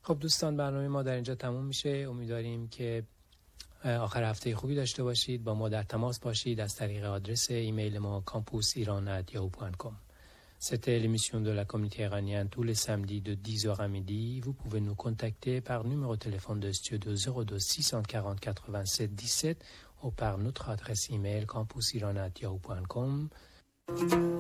خب دوستان، برنامه ما در اینجا تموم میشه. امیدواریم که آخر هفته خوبی داشته باشید. با ما در تماس باشید از طریق آدرس ایمیل ما campusiran@yahoo.com. C'était l'émission de la communauté iranienne tous les samedis de 10h à midi. Vous pouvez nous contacter par numéro de téléphone de studio 02 640 87 17 ou par notre adresse email campusiran@yahoo.com.